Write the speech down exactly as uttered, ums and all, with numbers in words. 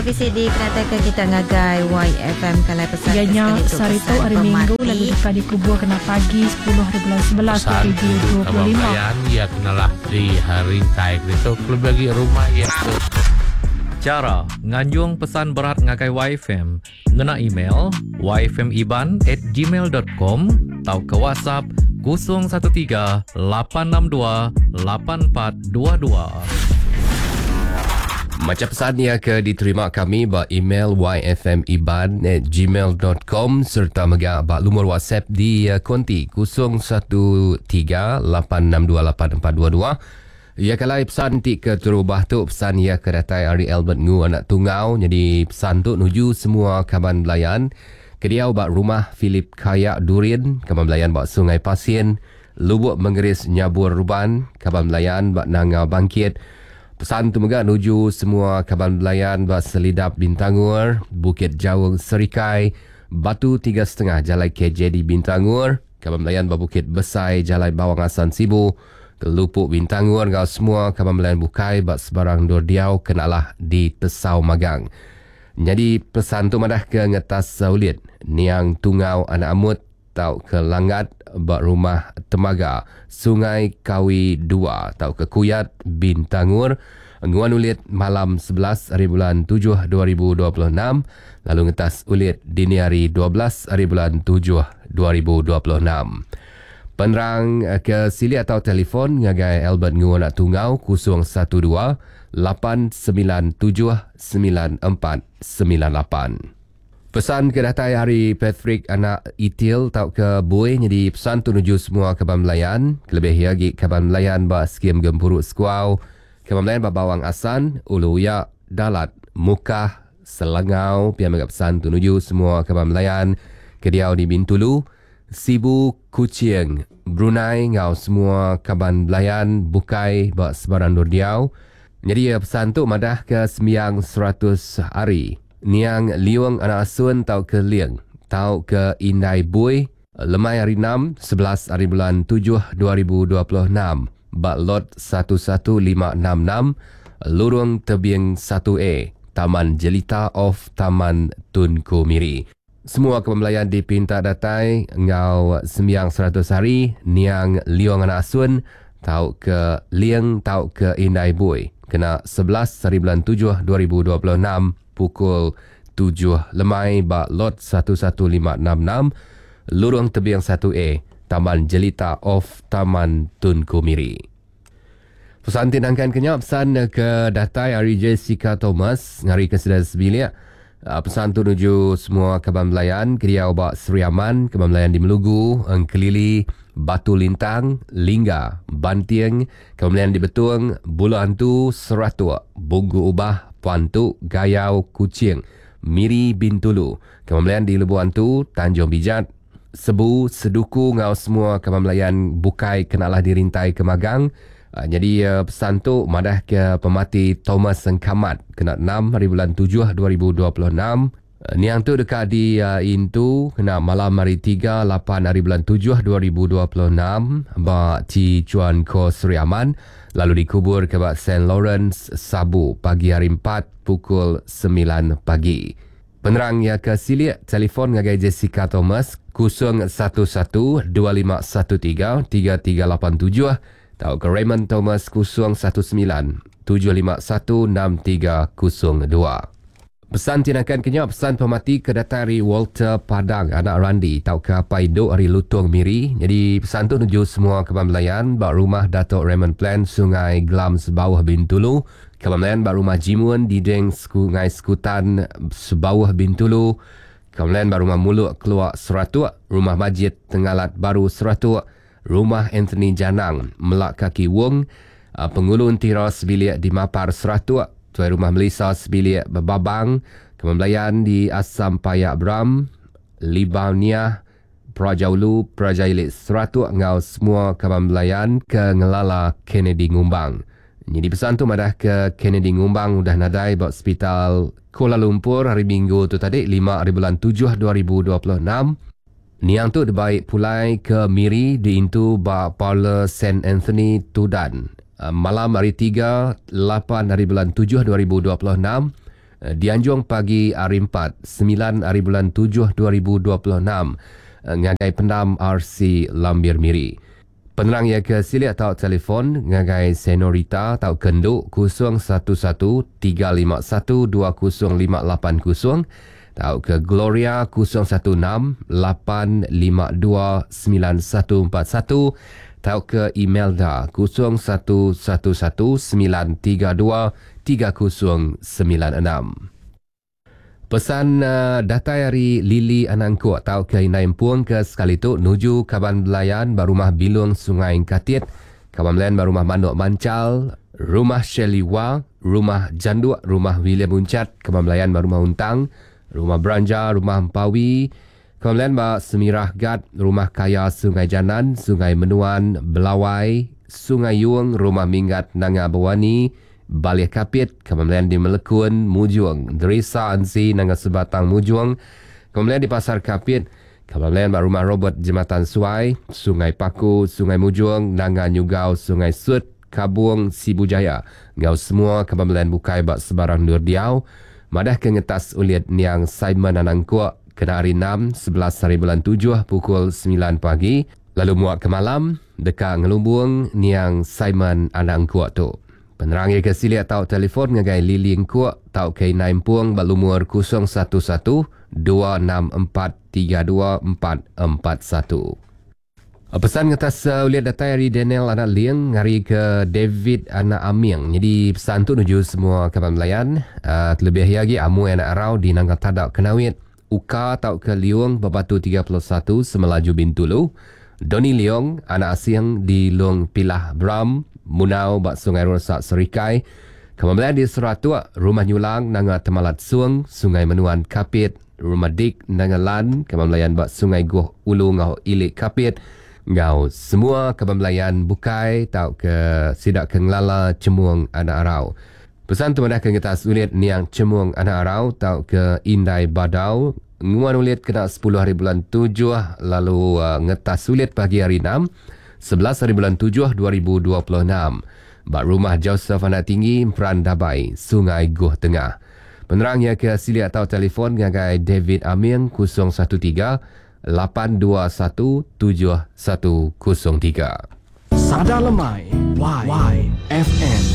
V C D kenatakan kita ngagai Y F M kalai pesan ianya Sarito hari Minggu lalu dekat dikubur kena pagi sepuluh hari bulan sebelas dua ribu dua puluh lima. Pesan ya kenalah di hari taik itu klub bagi rumah ya. Cara nganjung pesan berat ngagai Y F M ngena email y f m iban at gmail dot com atau ke WhatsApp kosong satu tiga lapan enam dua lapan empat dua dua. Macam pesan yang ke diterima kami ba email y f m iban at gmail dot com serta mega ba lumur WhatsApp di uh, konti kosong satu tiga lapan enam dua lapan empat dua dua. Ya kalau pesan ti ke terubah tu pesan ya ke datai Ari Albert Ngu anak tungau, jadi pesan tu nuju semua kaban belayan kediau ba rumah Philip Kayak Durin, kaban belayan ba Sungai Pasien, Lubuk Mengeris Nyabur Ruban, kaban belayan ba Nanga Bangkit. Pesan tu juga nuju semua kaban belayan ba Selidap Bintangur, Bukit Jawung Serikai, Batu Tiga Setengah Jalai K J D Bintangur, kaban belayan ba Bukit Besai Jalai Bawang Asan Sibu, Kelupuk Bintangur, kau semua kaban belayan bukai ba sebarang Dordiau kenalah di Tesau Magang. Jadi pesan tu madah ke ngetas Saulit, Niang Tungau Anak Amut, tau ke Langat ba rumah Temaga, Sungai Kawi dua, tau ke Kuyat Bintangur, nguan ulit malam sebelas hari bulan tujuh dua ribu dua puluh enam, lalu ngetas ulit dini hari dua belas hari bulan tujuh dua ribu dua puluh enam. Penerang ke sili atau telefon ngagai Albert Nguan Nak Tungau kosong satu dua lapan sembilan tujuh sembilan empat sembilan lapan. Pesan ke datai hari Patrick anak Itil tau ke Boy, jadi pesan tu nuju semua kaban melayan, kelebih lagi kaban melayan ba skim Gempurut Skuau, kaban melayan ba Bawang Asan, Ulu Uyak, Dalat, Mukah, Selangau, pihak megap pesan tu nuju semua kaban melayan kediau di Bintulu, Sibu, Kuching, Brunei, ngau semua kaban melayan bukai ba sebarang Dordiau. Jadi pesan tu madah ke sembiang seratus hari. Niang Liung Anak Asun tau ke Liang, tau ke Indai Bui, Lemai hari enam, sebelas hari bulan tujuh dua ribu dua puluh enam, Bak Lot satu satu lima enam enam, Lurung Tebing satu A, Taman Jelita of Taman Tunku Miri. Semua kepemelayan dipinta datai ngau sembiang seratus hari. Niang Liung Anak Asun tau ke Liang, tau ke Indai Bui, kena sebelas hari bulan tujuh dua ribu dua puluh enam, pukul tujuh Lemai ba lot satu satu lima enam enam, Lurung Tebing satu A, Taman Jelita of Taman Tunku Miri. Pesan tinangkan kenyap pesan ke datai hari Jessica Thomas ngari kesedah sebilik. Pesan tu nuju semua kaban belayan kediau ba Seri Aman, kaban belayan di Melugu, Engkelili, Batu Lintang, Lingga, Bantieng, kaban belayan di Betung, Bulu Hantu, Seratua, Bunggu Ubah, Puantuk, Gayau, Kuching, Miri Bintulu, kaban belayan di Lebu Hantu, Tanjung Bijat, Sebu, Seduku, ngau semua kaban belayan bukai kenalah dirintai ke Magang. Uh, jadi uh, pesan tu madah ke pemati Thomas Sengkamat kena enam hari bulan tujuh dua ribu dua puluh enam. Uh, niang tu dekat di uh, Intu kena malam hari tiga lapan hari bulan tujuh dua ribu dua puluh enam ba Ci Chuan Ko Seri Aman, lalu dikubur ke ba Saint Lawrence Sabu pagi hari empat pukul sembilan pagi. Penerang yang ke silik telefon ngagai Jessica Thomas kosong satu satu dua lima satu tiga tiga tiga lapan tujuh, tau ke Raymond Thomas kosong satu sembilan tujuh lima satu enam tiga kosong dua. Pesan tindakan kenyap pesan pemati kedatari Walter Padang anak Randi, tau ke apa hidup hari Lutung Miri. Jadi pesan tu nuju semua kaban belayan ba rumah Datuk Raymond Plan Sungai Gelam Sebawah Bintulu, kaban belayan ba rumah Jimun Dideng Sungai Skutan Sebawah Bintulu, kaban belayan ba rumah Muluk Keluar Seratuk, rumah Masjid Tengalat Baru Seratuk, rumah Anthony Janang Melak Kaki Wong, uh, Pengulun Tiras Bilik di Mapar Seratuk, Tuai Rumah Melisa Sebilik Babang, Kemembelayan di Asam Payak Bram, Libaunia, Prajaulu, Prajailit Seratuk, ngau semua kemembelayan ke Ngelala Kennedy Ngumbang. Jadi pesan tu madah ke Kennedy Ngumbang udah nadai buat Hospital Kuala Lumpur hari Minggu tu tadi lima hari bulan tujuh dua ribu dua puluh enam. Niang tu dibaik pulai ke Miri di Intu ba Paula Saint Anthony Tudan. Malam hari tiga, lapan hari bulan tujuh dua ribu dua puluh enam. Uh, di Anjung pagi hari empat, sembilan hari bulan tujuh dua ribu dua puluh enam. Uh, ngagai pendam R C Lambir Miri. Penerang ia ke silik atau telefon ngagai Senorita atau kenduk kosong satu satu tiga lima satu dua kosong lima lapan kosong atau ke Gloria kosong satu enam lapan lima dua sembilan satu empat satu atau ke Imelda kosong satu satu satu sembilan tiga dua tiga kosong sembilan enam. Pesan uh, data dari Lili Anangku atau ke Inaimpuang ke sekali tu nuju Kaban Belayan Barumah Bilung Sungai Katit, Kaban Belayan Barumah Manduk Mancal, Rumah Sheliwa, Rumah Janduk, Rumah William Uncat, Kaban Belayan Barumah Untang, Rumah Beranja, Rumah Empawi, Kaban Belayan Bar Semirah Gad, Rumah Kaya Sungai Janan, Sungai Menuan, Belawai, Sungai Yung, Rumah Minggat Nanga Bawani, Balik Kapit, Kaban di Melekun, Mujung, Derisa Ansi, Nanga Sebatang Mujung, Kaban di Pasar Kapit, Kaban Rumah Robot Jembatan Suai, Sungai Paku, Sungai Mujung, Nanga Nyugau, Sungai Sut, Kabung, Sibujaya. Ngau semua Kaban bukai bak sebarang Nurdiau, madah ke ngetas uliat niang Simon Anangkuak, kena hari enam, sebelas hari bulan tujuh, pukul sembilan pagi, lalu muak ke malam, dekat ngelumbung niang Simon Anangkuak tu. Penerang ia ke silik atau telefon ngagai Lili Ngkuak tau ke Naimpuang balumur kosong satu satu dua enam empat tiga dua empat empat satu. Pesan ngetas uh, uliat data dari Daniel anak Liang ngari ke David anak Amiang. Jadi pesan tu nuju semua Kaban Belayan. Uh, terlebih lagi Amu anak Arau di Nangka Tadak Kenawit. Uka tau ke Liung Babatu tiga puluh satu Semelaju Bintulu. Doni Leong anak Asiang di Long Pilah Bram. Munau bak Sungai Rosak Serikai. Kaban di Seratua, Rumah Nyulang nanga Temalat Suang, Sungai Menuan Kapit, Rumah Dik nanga Lan, Kaban bak Sungai Goh Ulu ngau Ilik Kapit. Ngau semua Kaban bukai tau ke Sidak Kenglala Cemuang Anak Arau. Pesan tu madah ke ngetas ulit niang Cemuang Anak Arau tau ke Indai Badau. Nguan ulit kena sepuluh hari bulan tujuh, lalu uh, ngetas ulit pagi hari enam. sebelas hari bulan tujuh dua ribu dua puluh enam. Bak Rumah Joseph Anak Tinggi, Peran Dabai, Sungai Goh Tengah. Penerang ia ke silik atau telefon ngagai David Aming kosong satu tiga lapan dua satu tujuh satu kosong tiga. Sada Lemai Y F M